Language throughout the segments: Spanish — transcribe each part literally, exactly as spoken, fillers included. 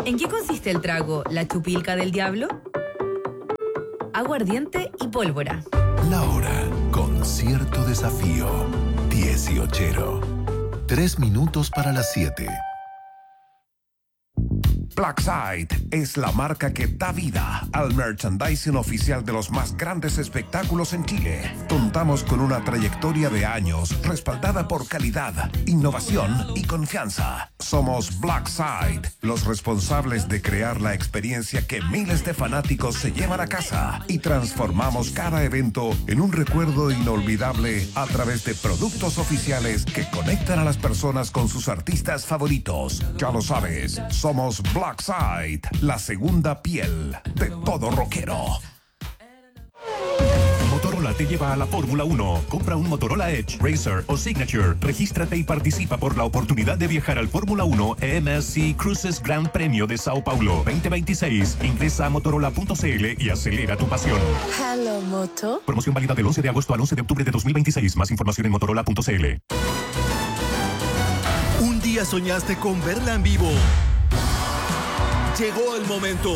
¿En qué consiste el trago La Chupilca del Diablo? Aguardiente y pólvora. La hora con cierto desafío. dieciochero. Tres minutos para las siete. Blackside es la marca que da vida al merchandising oficial de los más grandes espectáculos en Chile. Contamos con una trayectoria de años respaldada por calidad, innovación y confianza. Somos Blackside, los responsables de crear la experiencia que miles de fanáticos se llevan a casa y transformamos cada evento en un recuerdo inolvidable a través de productos oficiales que conectan a las personas con sus artistas favoritos. Ya lo sabes, somos Blackside. Blackside, la segunda piel de todo rockero. Motorola te lleva a la Fórmula uno. Compra un Motorola Edge, Racer o Signature. Regístrate y participa por la oportunidad de viajar al Fórmula uno E M S C Cruises Gran Premio de Sao Paulo veinte veintiséis. Ingresa a motorola punto c l y acelera tu pasión. Hello, Moto. Promoción válida del once de agosto al once de octubre de dos mil veintiséis. Más información en motorola punto c l. Un día soñaste con verla en vivo. Llegó el momento.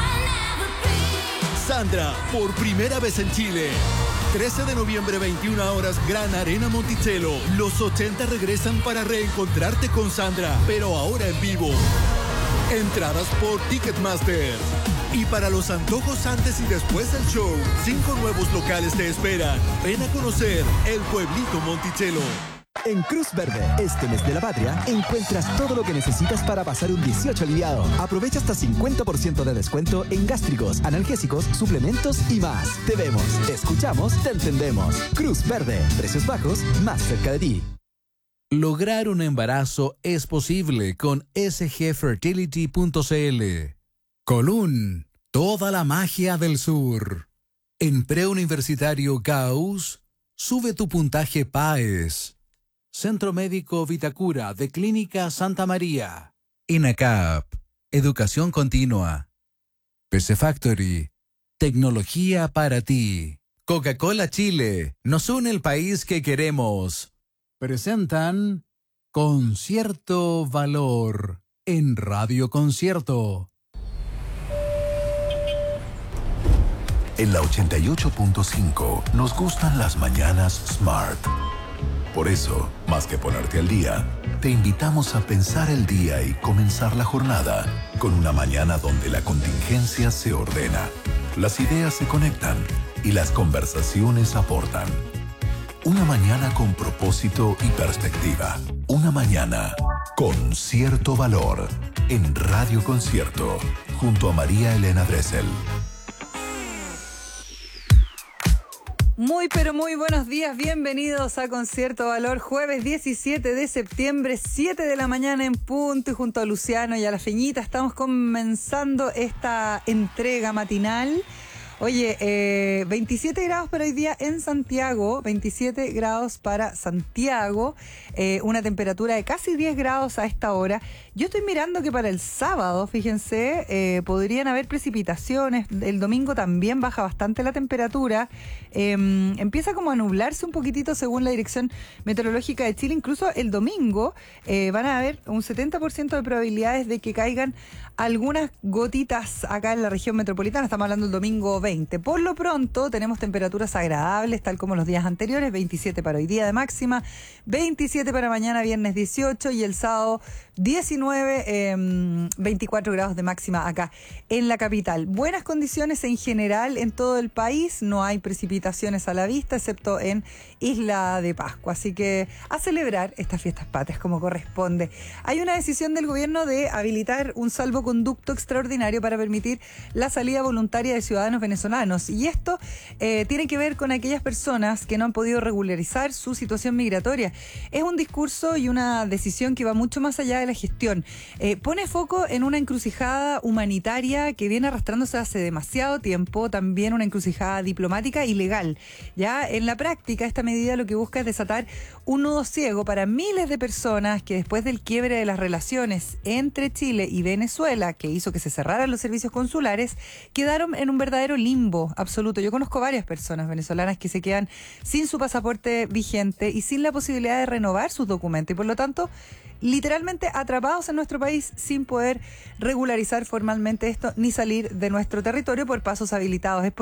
Sandra, por primera vez en Chile. trece de noviembre, veintiuna horas, Gran Arena Monticello. Los ochenta regresan para reencontrarte con Sandra, pero ahora en vivo. Entradas por Ticketmaster. Y para los antojos antes y después del show, cinco nuevos locales te esperan. Ven a conocer el Pueblito Monticello. En Cruz Verde, este mes de la patria, encuentras todo lo que necesitas para pasar un dieciocho aliviado. Aprovecha hasta cincuenta por ciento de descuento en gástricos, analgésicos, suplementos y más. Te vemos, te escuchamos, te entendemos. Cruz Verde, precios bajos, más cerca de ti. Lograr un embarazo es posible con s g fertility punto c l. Colún, toda la magia del sur. En preuniversitario Gauss, sube tu puntaje P A E S. Centro Médico Vitacura de Clínica Santa María. INACAP, Educación Continua. P C Factory, tecnología para ti. Coca-Cola Chile, nos une el país que queremos. Presentan Concierto Valor en Radio Concierto. En la ochenta y ocho punto cinco nos gustan las mañanas Smart. Por eso, más que ponerte al día, te invitamos a pensar el día y comenzar la jornada con una mañana donde la contingencia se ordena, las ideas se conectan y las conversaciones aportan. Una mañana con propósito y perspectiva. Una mañana con cierto valor en Radio Concierto, junto a María Elena Dressel. Muy pero muy buenos días, bienvenidos a Concierto Valor, jueves diecisiete de septiembre, siete de la mañana en punto, y junto a Luciano y a la Feñita estamos comenzando esta entrega matinal. Oye, eh, veintisiete grados para hoy día en Santiago, veintisiete grados para Santiago, eh, una temperatura de casi diez grados a esta hora. Yo estoy mirando que para el sábado, fíjense, eh, podrían haber precipitaciones. El domingo también baja bastante la temperatura. Eh, empieza como a nublarse un poquitito según la Dirección Meteorológica de Chile. Incluso el domingo eh, van a haber un setenta por ciento de probabilidades de que caigan algunas gotitas acá en la región metropolitana. Estamos hablando del domingo veinte. Por lo pronto tenemos temperaturas agradables, tal como los días anteriores. veintisiete para hoy día de máxima, veintisiete para mañana viernes dieciocho y el sábado diecinueve, eh, veinticuatro grados de máxima acá en la capital. Buenas condiciones en general en todo el país, no hay precipitaciones a la vista, excepto en Isla de Pascua. Así que a celebrar estas fiestas patrias como corresponde. Hay una decisión del gobierno de habilitar un salvoconducto extraordinario para permitir la salida voluntaria de ciudadanos venezolanos. Y esto eh, tiene que ver con aquellas personas que no han podido regularizar su situación migratoria. Es un discurso y una decisión que va mucho más allá de la gestión. Eh, pone foco en una encrucijada humanitaria que viene arrastrándose hace demasiado tiempo, también una encrucijada diplomática y legal. Ya en la práctica, esta medida lo que busca es desatar un nudo ciego para miles de personas que después del quiebre de las relaciones entre Chile y Venezuela, que hizo que se cerraran los servicios consulares, quedaron en un verdadero limbo absoluto. Yo conozco varias personas venezolanas que se quedan sin su pasaporte vigente y sin la posibilidad de renovar sus documentos y por lo tanto literalmente atrapados en nuestro país sin poder regularizar formalmente esto ni salir de nuestro territorio por pasos habilitados. Es por